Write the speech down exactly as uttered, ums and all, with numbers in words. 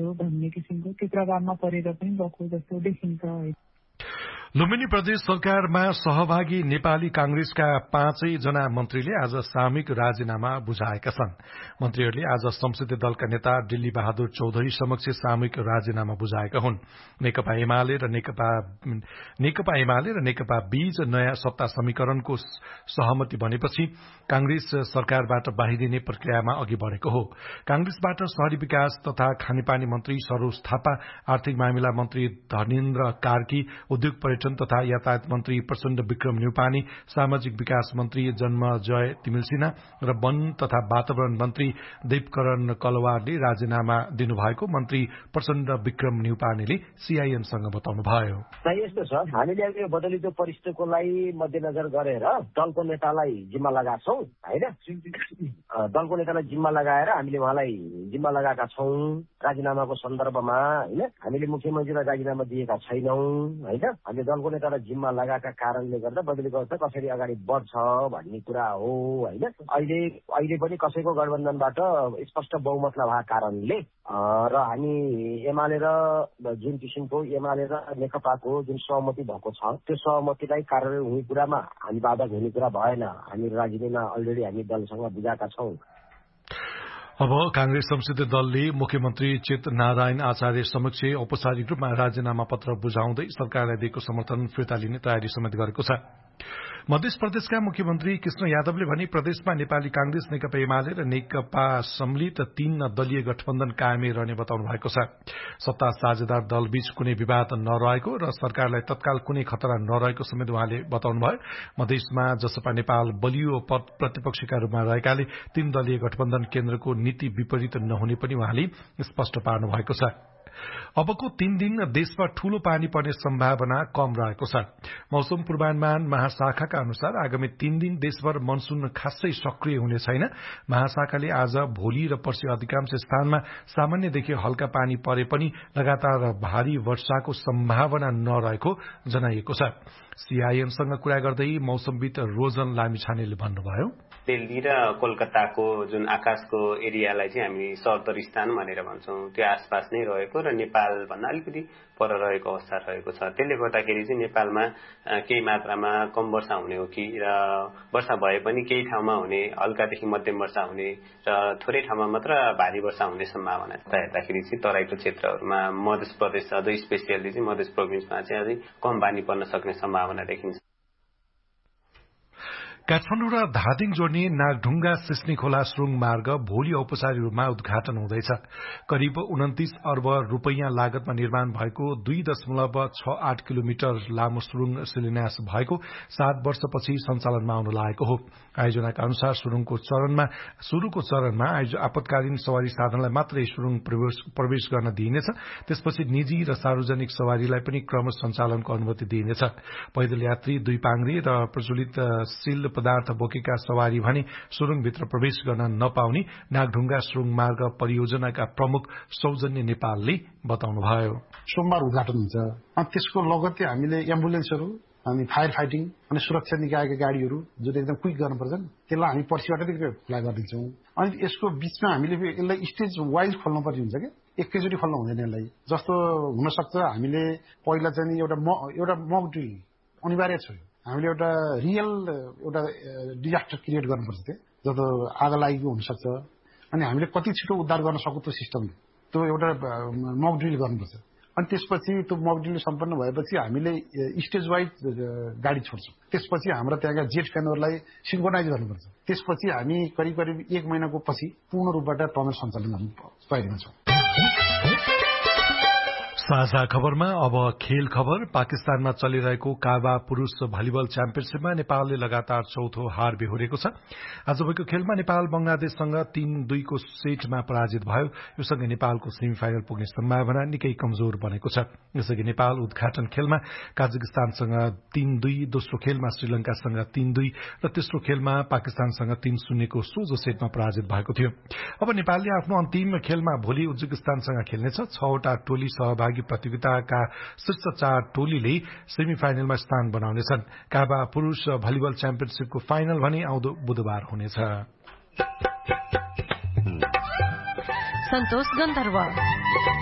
हो भन्ने किसिमको त्यो प्रभावमा परेर पनि गएको जस्तो देखिन्छ। लुम्बिनी प्रदेश सरकारमा सहभागी नेपाली कांग्रेसका पाँचै जना मन्त्रीले आज सामूहिक राजीनामा बुझाएका छन्। मन्त्रीहरूले आज संसदीय दलका नेता दिल्ली बहादुर चौधरी समक्ष सामूहिक राजीनामा बुझाएका हुन्। नेकपा एमाले र नेकपा नेकपा एमाले र नेकपा बीच नयाँ सत्ता समीकरणको सहमति बनेपछि कांग्रेस सरकारबाट बाहिरिने प्रक्रियामा अघि बढ़ेको हो। कांग्रेसबाट शहरी विकास तथा खानेपानी मन्त्री सरोज थापा, आर्थिक मामिला मन्त्री धर्मेन्द्र कार्की, उद्योग पर्यटन तथा यातायात मन्त्री प्रचण्ड विक्रम न्यौपाने, सामाजिक विकास मन्त्री जन्मजय तिमिल सिन्हा र वन तथा वातावरण मन्त्री देवकरण कलवारले राजीनामा दिनुभएको मन्त्री प्रचण्ड विक्रम न्यौपानेले सीआईएनसँग बताउनुभयो। यस्तो छ, हामीले यो बदलिदो परिस्थितिकोलाई मध्यनजर गरेर दलको नेतालाई जिम्मा लगाएका छौं हैन। दलको नेतालाई जिम्मा लगाएर हामीले उहाँलाई जिम्मा लगाएका छौं राजीनामाको सन्दर्भमा हैन। हामीले मुख्यमन्त्रीलाई राजीनामा दिएका छैनौं हैन। हामीले दलको नेतालाई जिम्मा लगाएका कारणले गर्दा बदलीको अवस्था कसरी अगाडि बढ्छ भन्ने कुरा हो हैन। अहिले अहिले पनि कसैको गठबन्धनबाट स्पष्ट बहुमत नभएको कारणले र हामी एमाले र जुन किसिमको एमाले र नेकपाको जुन सहमति भएको छ त्यो सहमतिलाई कार्यान्वयन हुने कुरामा हामी बाधक हुने कुरा भएन। हामी राजनीतिमा अलरेडी हामी दलसँग बुझाएका छौं। अब कांग्रेस संसदीय दलले मुख्यमन्त्री चित नारायण आचार्य समक्ष औपचारिक रूपमा राजीनामा पत्र बुझाउँदै सरकारलाई दिएको समर्थन फिर्ता लिने तयारी समेत गरेको छ। मध्य प्रदेशका मुख्यमन्त्री कृष्ण यादवले भने प्रदेशमा नेपाली कांग्रेस, नेकपा एमाले र नेकपा सम्मिलित तीन दलीय गठबन्धन कायमै रहने बताउनु भएको छ। सत्ता साझेदार दलबीच कुनै विवाद नरहेको र सरकारलाई तत्काल कुनै खतरा नरहेको समेत उहाँले बताउनुभयो। मधेसमा जसपा नेपाल बलियो प्रतिपक्षका रूपमा रहेकाले तीन दलीय गठबन्धन केन्द्रको नीति विपरीत नहुने पनि उहाँले स्पष्ट पार्नु भएको छ। अबको तीन दिन देशमा ठूलो पानी पर्ने सम्भावना कम रहेको छ। मौसम पूर्वानुमान महाशाखाका अनुसार आगामी तीन दिन देशभर मनसून खासै सक्रिय हुने छैन। महाशाखाले आज, भोलि र पर्सि अधिकांश स्थानमा सामान्यदेखि हल्का पानी परे पनि लगातार भारी वर्षाको सम्भावना नरहेको जनाइएको छ। सीआईएनसँग कुरा गर्दै मौसमविद रोजन लामिछानेले भन्नुभयो, दिल्ली र कोलकाताको जुन आकाशको एरियालाई चाहिँ हामी सर्दरिस्तान भनेर भन्छौं, त्यो आसपास नै रहेको र नेपाल भन्दा अलिकति पर रहेको अवस्था रहेको छ। त्यसले गर्दाखेरि चाहिँ नेपालमा केही मात्रामा कम वर्षा हुने हो कि र वर्षा भए पनि केही ठाउँमा हुने, हल्कादेखि मध्यम वर्षा हुने र थोरै ठाउँमा मात्र भारी वर्षा हुने सम्भावना छ। हेर्दाखेरि चाहिँ तराईको क्षेत्रहरूमा मध्य प्रदेश अझै स्पेसियली चाहिँ मध्य प्रोभिन्समा चाहिँ अझै कम पानी पर्न सक्ने सम्भावना देखिन्छ। काठमाडौँ र धादिङ जोड्ने नागढुङ्गा सिस्नी खोला सुरुङ मार्ग भोलि औपचारिक रूपमा उद्घाटन हुँदैछ। करिब उन्तिस अर्ब रूपैयाँ लागतमा निर्माण भएको दुई दशमलव छ आठ किलोमिटर लामो सुरुङ शिलान्यास भएको सात वर्षपछि सञ्चालनमा आउन लागेको हो। आयोजनाका अनुसार सुरुङको चरणमा शुरूको चरणमा आपतकालीन सवारी साधनलाई मात्रै सुरुङ प्रवेश गर्न दिइनेछ। त्यसपछि निजी र सार्वजनिक सवारीलाई पनि क्रमश सञ्चालनको अनुमति दिइनेछ। पैदल यात्री, दुई पाङ्ग्रे र प्रज्वलित सिल पदार्थ बोकेका सवारी भने सुरुङभित्र प्रवेश गर्न नपाउने नागढुङ्गा सुरुङ मार्ग परियोजनाका प्रमुख सौजन्य नेपालले बताउनुभयो। सोमबार उद्घाटन हुन्छ। त्यसको लगत्तै हामीले एम्बुलेन्सहरू, अनि फायर फाइटिङ अनि सुरक्षा निकायका गाडीहरू जुन एकदम क्विक गर्नुपर्छ त्यसलाई हामी पर्सिबाट फ्लाइ गरिदिन्छौँ। अनि यसको बीचमा हामीले यसलाई स्टेज वाइज खोल्नु पर्ने हुन्छ कि एकैचोटि खोल्नु हुँदैन। यसलाई जस्तो हुनसक्छ हामीले पहिला चाहिँ एउटा एउटा मक ड्रिल अनिवार्य छ। हामीले एउटा रियल एउटा डिजास्टर क्रिएट गर्नुपर्छ। त्यो जस्तो आग लागेको हुनसक्छ अनि हामीले कति छिटो उद्धार गर्न सक्छौँ त्यो सिस्टमले त्यो एउटा मक ड्रिल गर्नुपर्छ। अनि त्यसपछि त्यो मक ड्रिल सम्पन्न भएपछि हामीले स्टेज वाइज गाडी छोड्छौँ। त्यसपछि हाम्रो त्यहाँका जेट फ्यानहरूलाई सिन्क्रोनाइज गर्नुपर्छ। त्यसपछि हामी करिब करिब एक महिनाको पछि पूर्ण रूपबाट टनल सञ्चालन गर्न तयारीमा छौँ। साझा खबरमा अब खेल खबर। पाकिस्तानमा चलिरहेको काबा पुरूष भलिबल च्याम्पियनशीपमा नेपालले लगातार चौथो हार बेहोरेको छ। आज भएको खेलमा नेपाल बंगलादेशसँग तीन दुईको सेटमा पराजित भयो। यो सँगै नेपालको सेमी फाइनल पुग्ने सम्भावना निकै कमजोर बनेको छ। यसअघि नेपाल उद्घाटन खेलमा काजाकिस्तानसँग तीन दुई, दोस्रो खेलमा श्रीलंकासँग तीन दुई र तेस्रो खेलमा पाकिस्तानसँग तीन शून्यको सोझो सेटमा पराजित भएको थियो। अब नेपालले आफ्नो अन्तिम खेलमा भोलि उज्बेकिस्तानसँग खेल्नेछ। छवटा टोली सहभागी प्रतियोगिताका शीर्ष चार टोलीले सेमी फाइनलमा स्थान बनाउनेछन्। काबा पुरूष भलिबल च्याम्पियनशीपको फाइनल भने आउँदो बुधबार हुनेछ। सन्तोष गन्धर्व।